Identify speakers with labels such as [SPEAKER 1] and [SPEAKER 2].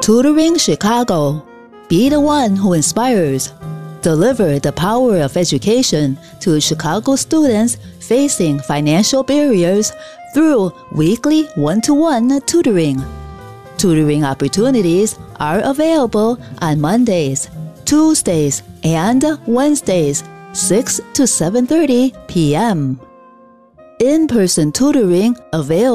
[SPEAKER 1] Tutoring Chicago. Be the one who inspires. Deliver the power of education to Chicago students facing financial barriers through weekly one-to-one tutoring. Tutoring opportunities are available on Mondays, Tuesdays, and Wednesdays, 6 to 7:30 p.m. In-person tutoring available